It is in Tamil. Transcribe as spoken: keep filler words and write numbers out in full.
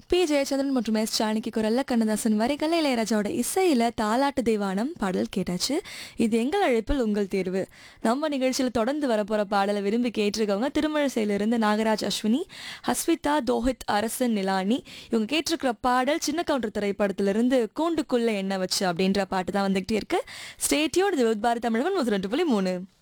பி ஜெயச்சந்திரன் மற்றும் எஸ் ஜானகி குரல்ல கண்ணதாசன் வரிகள் இளையராஜாவோட இசையில தாலாட்டு தேவானம் பாடல் கேட்டாச்சு. இது எங்கள் அழைப்பில் உங்கள் தேர்வு. நம்ம நிகழ்ச்சியில் தொடர்ந்து வரப்போற பாடலை விரும்பி கேட்டிருக்கவங்க திருமழிசையிலிருந்து நாகராஜ் அஸ்வினி, ஹஸ்விதா, தோஹித், அரசன், நிலானி. இவங்க கேட்டிருக்கிற பாடல் சின்ன கவுண்டர் திரைப்படத்திலிருந்து கூண்டுக்குள்ள என்ன வச்சு அப்படின்ற பாட்டு தான் வந்துகிட்டே இருக்கு. ஸ்டேட்யூட் இது பாரதி தமிழகம் நூற்றி ரெண்டு புள்ளி மூணு.